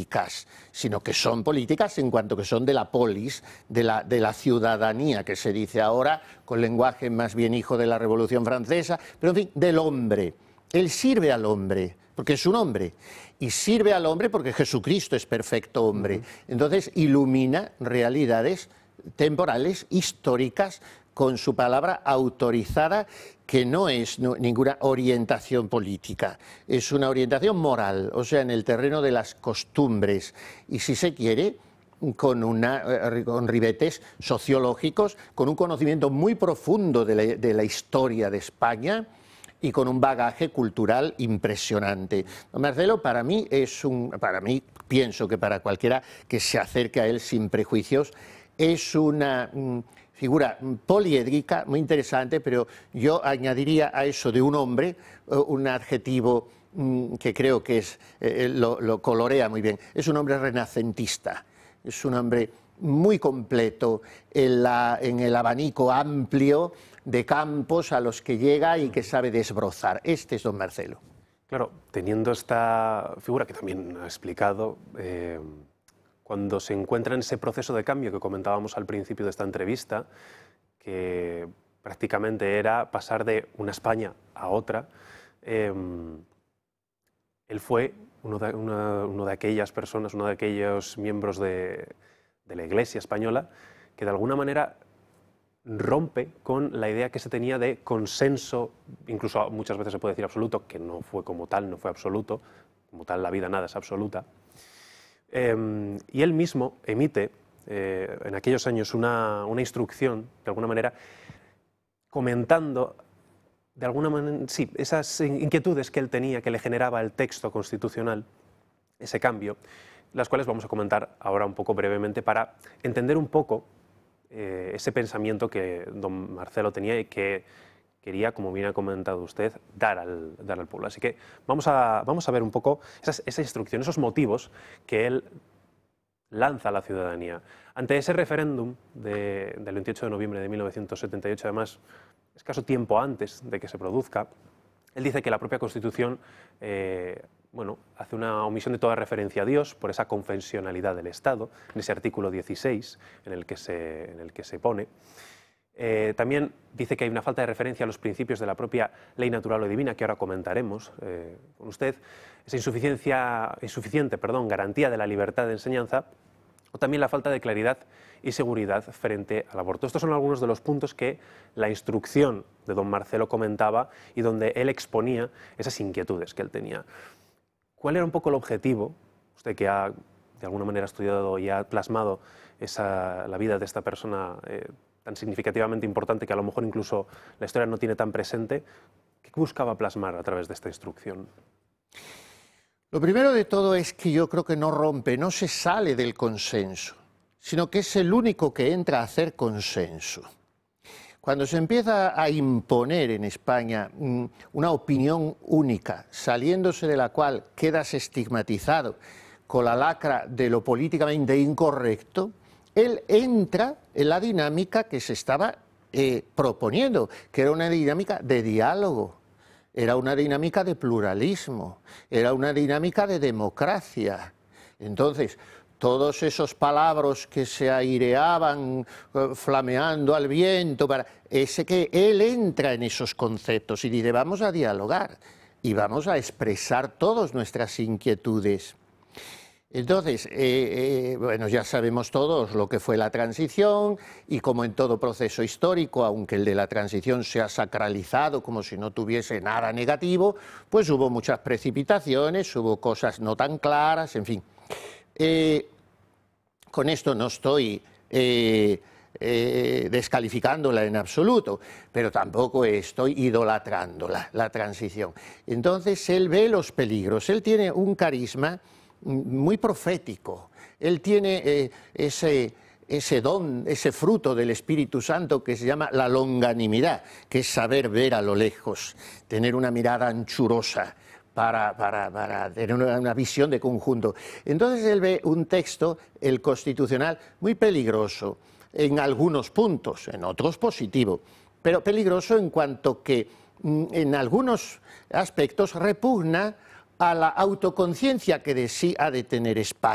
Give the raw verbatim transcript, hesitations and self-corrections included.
políticas, sino que son políticas en cuanto que son de la polis, de la, de la ciudadanía, que se dice ahora, con lenguaje más bien hijo de la Revolución Francesa, pero en fin, del hombre. Él sirve al hombre, porque es un hombre, y sirve al hombre porque Jesucristo es perfecto hombre. Entonces ilumina realidades temporales, históricas, con su palabra autorizada, que no es no, ninguna orientación política, es una orientación moral, o sea, en el terreno de las costumbres, y si se quiere, con, una, con ribetes sociológicos, con un conocimiento muy profundo de la, de la historia de España, y con un bagaje cultural impresionante. Don Marcelo, para mí es un, para mí, pienso que para cualquiera que se acerque a él sin prejuicios, es una mm, figura poliédrica, muy interesante, pero yo añadiría a eso de un hombre uh, un adjetivo mm, que creo que es, eh, lo, lo colorea muy bien. Es un hombre renacentista, es un hombre muy completo en, la, en el abanico amplio de campos a los que llega y que sabe desbrozar. Este es don Marcelo. Claro, teniendo esta figura que también ha explicado, eh, cuando se encuentra en ese proceso de cambio que comentábamos al principio de esta entrevista, que prácticamente era pasar de una España a otra, eh, él fue uno de, una, uno de aquellas personas, uno de aquellos miembros de, de la Iglesia española que de alguna manera rompe con la idea que se tenía de consenso, incluso muchas veces se puede decir absoluto, que no fue como tal, no fue absoluto, como tal la vida nada es absoluta. Eh, y él mismo emite eh, en aquellos años una, una instrucción, de alguna manera, comentando de alguna manera, sí, esas inquietudes que él tenía, que le generaba el texto constitucional, ese cambio, las cuales vamos a comentar ahora un poco brevemente para entender un poco eh, ese pensamiento que don Marcelo tenía y que quería, como bien ha comentado usted, dar al, dar al pueblo. Así que vamos a, vamos a ver un poco esas, esa instrucción, esos motivos que él lanza a la ciudadanía. Ante ese referéndum de, del veintiocho de noviembre de mil novecientos setenta y ocho, además, escaso tiempo antes de que se produzca, él dice que la propia Constitución eh, bueno, hace una omisión de toda referencia a Dios por esa confesionalidad del Estado, en ese artículo dieciséis en el que se, en el que se pone. Eh, también dice que hay una falta de referencia a los principios de la propia ley natural o divina, que ahora comentaremos eh, con usted, esa insuficiencia, insuficiente perdón, garantía de la libertad de enseñanza, o también la falta de claridad y seguridad frente al aborto. Estos son algunos de los puntos que la instrucción de don Marcelo comentaba y donde él exponía esas inquietudes que él tenía. ¿Cuál era un poco el objetivo? Usted que ha de alguna manera estudiado y ha plasmado esa, la vida de esta persona eh, tan significativamente importante que a lo mejor incluso la historia no tiene tan presente, ¿qué buscaba plasmar a través de esta instrucción? Lo primero de todo es que yo creo que no rompe, no se sale del consenso, sino que es el único que entra a hacer consenso. Cuando se empieza a imponer en España una opinión única, saliéndose de la cual quedas estigmatizado con la lacra de lo políticamente incorrecto, él entra en la dinámica que se estaba eh, proponiendo, que era una dinámica de diálogo, era una dinámica de pluralismo, era una dinámica de democracia. Entonces, todos esos palabras que se aireaban, eh, flameando al viento, para, ese que él entra en esos conceptos y dice, vamos a dialogar y vamos a expresar todas nuestras inquietudes. Entonces, eh, eh, bueno, ya sabemos todos lo que fue la transición y como en todo proceso histórico, aunque el de la transición se ha sacralizado como si no tuviese nada negativo, pues hubo muchas precipitaciones, hubo cosas no tan claras, en fin. Eh, con esto no estoy eh, eh, descalificándola en absoluto, pero tampoco estoy idolatrándola, la transición. Entonces él ve los peligros, él tiene un carisma muy profético, él tiene eh, ese, ese don, ese fruto del Espíritu Santo que se llama la longanimidad, que es saber ver a lo lejos, tener una mirada anchurosa, Para, para, para tener una, una visión de conjunto. Entonces él ve un texto, el constitucional, muy peligroso en algunos puntos, en otros positivo, pero peligroso en cuanto que en algunos aspectos repugna a la autoconciencia que de sí ha de tener España.